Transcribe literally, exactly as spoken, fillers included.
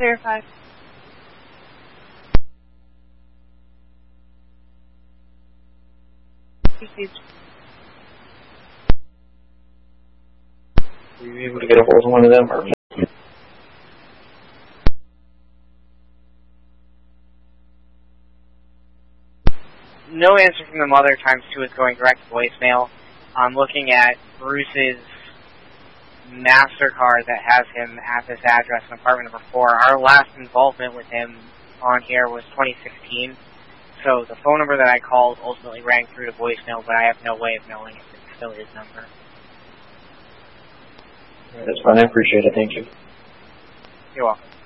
Verify. Received. Were you able to get a hold of one of them? Or no answer from the mother. Times two is going direct to voicemail. I'm looking at Bruce's MasterCard that has him at this address in apartment number four. Our last involvement with him on here was twenty sixteen. So the phone number that I called ultimately rang through to voicemail, but I have no way of knowing if it's still his number. That's fine. I appreciate it. Thank you. You're welcome.